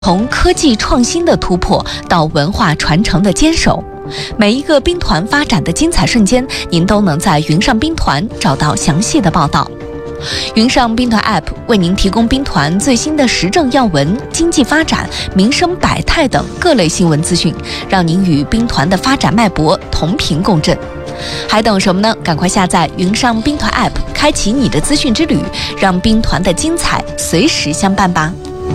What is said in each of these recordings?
从科技创新的突破到文化传承的坚守，每一个兵团发展的精彩瞬间，您都能在云上兵团找到详细的报道。云上兵团 App 为您提供兵团最新的时政要闻、经济发展、民生百态等各类新闻资讯，让您与兵团的发展脉搏同频共振。还等什么呢？赶快下载云上兵团 App， 开启你的资讯之旅，让兵团的精彩随时相伴吧。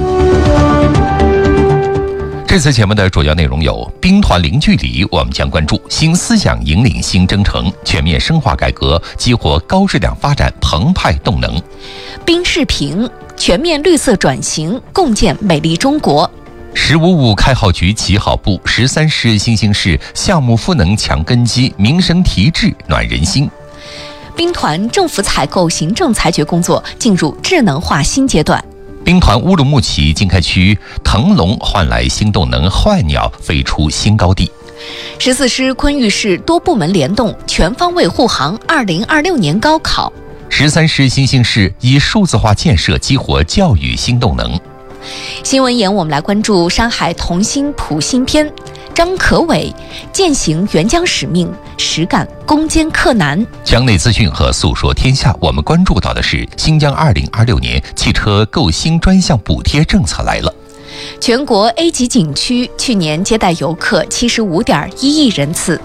这次节目的主要内容有：兵团零距离，我们将关注新思想引领新征程，全面深化改革，激活高质量发展澎湃动能； 兵视频，全面绿色转型，共建美丽中国 ；15.5开号局起好步，13师新兴市项目赋能强根基，民生提质暖人心； 兵团政府采购行政裁决工作进入智能化新阶段； 兵团乌鲁木齐经开区腾龙换来新动能，坏鸟飞出新高地 ；14师昆玉市多部门联动，全方位护航2026年高考 ；13师新兴市以数字化建设激活教育新动能。 新闻眼我们来关注山海同心谱新篇，张可伟践行援疆使命，实干攻坚克难。 疆内资讯和诉说天下，我们关注到的是新疆2026年汽车购新专项补贴政策来了。 全国 A 级景区去年接待游客75.1亿人次。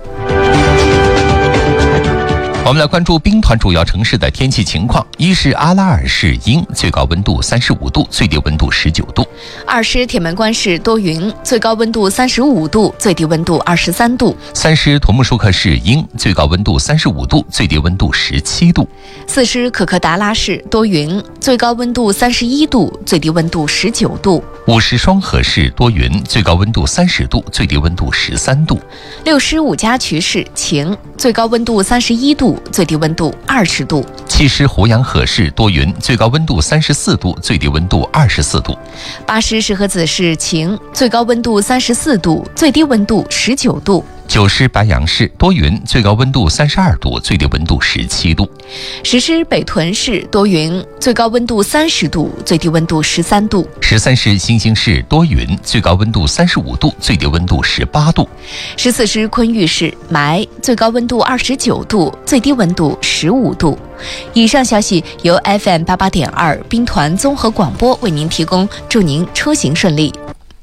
我们来关注兵团主要城市的天气情况：一是阿拉尔市阴，最高温度35度，最低温度19度； 二是铁门关市多云，最高温度35度，最低温度23度； 三是图木舒克市阴，最高温度35度，最低温度17度； 四是可可达拉市多云，最高温度31度，最低温度19度； 五是双河市多云，最高温度30度，最低温度13度； 六师五家渠市晴，最高温度31度，最低温度20度； 七师胡杨河市多云，最高温度34度，最低温度24度； 八师石河子市晴，最高温度34度，最低温度19度； 九师白杨市多云，最高温度32度，最低温度17度； 十师北屯市多云，最高温度30度，最低温度13度； 13师新兴市多云，最高温度35度，最低温度18度； 14师昆玉市霾，最高温度29度，最低温度15度。以上消息由 FM 88.2兵团综合广播为您提供，祝您出行顺利。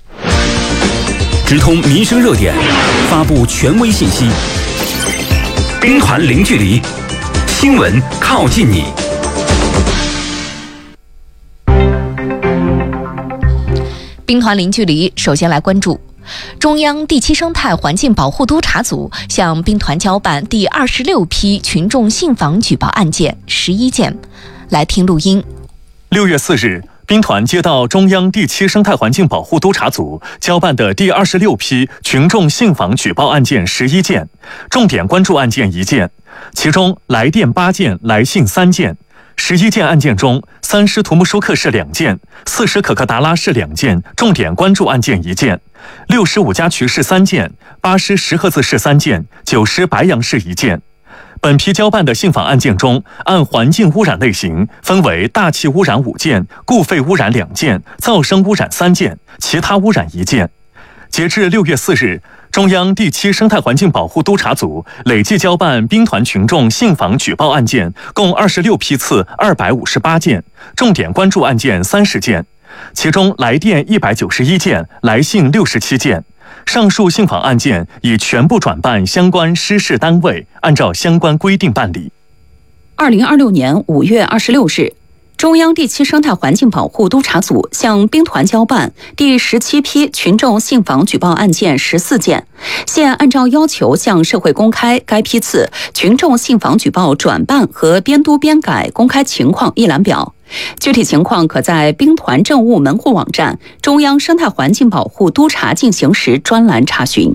直通民生热点，发布权威信息。兵团零距离，新闻靠近你。 兵团零距离，首先来关注中央第7生态环境保护督察组向兵团交办第26批群众信访举报案件11件。来听录音。 6月4日，兵团接到中央第7生态环境保护督察组交办的第26批群众信访举报案件11件，重点关注案件1件，其中来电8件，来信3件。11件案件中，3师图木舒克市2件，4师可可达拉市2件，重点关注案件1件；6师五家渠市3件，8师石河子市3件，9师白杨市1件。本批交办的信访案件中，按环境污染类型分为大气污染5件，固废污染2件，噪声污染3件，其他污染1件。截至6月4日，中央第7生态环境保护督察组累计交办兵团群众信访举报案件共26批次258件，重点关注案件30件，其中来电191件，来信67件。上述信访案件已全部转办相关师事单位，按照相关规定办理。 2026年5月26日，中央第7生态环境保护督察组向兵团交办第17批群众信访举报案件14件，现按照要求向社会公开该批次群众信访举报转办和编督编改公开情况一览表。具体情况可在兵团政务门户网站中央生态环境保护督察进行时专栏查询。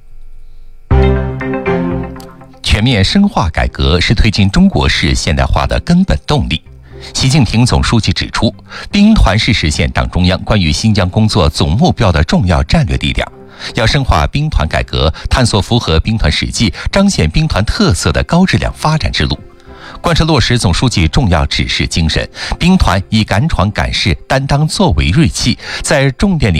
全面深化改革是推进中国式现代化的根本动力。习近平总书记指出，兵团是实现党中央关于新疆工作总目标的重要战略力量，要深化兵团改革，探索符合兵团实际、彰显兵团特色的高质量发展之路。 贯彻落实总书记重要指示精神，兵团以敢闯敢试、担当作为锐气，在重点领